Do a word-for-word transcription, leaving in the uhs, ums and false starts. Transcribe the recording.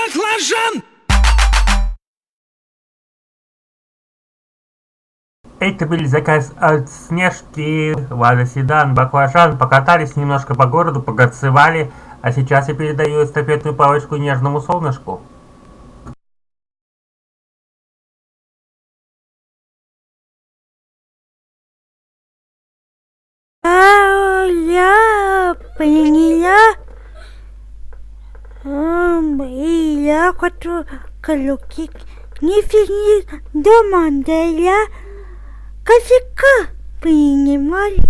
баклажан! Это был заказ от Снежки, Лада Седан, баклажан. Покатались немножко по городу, погорцевали. А сейчас я передаю эстафетную палочку нежному солнышку. А я поняла. И я хочу колюки. Не фигни дома, да я косяка принимаю.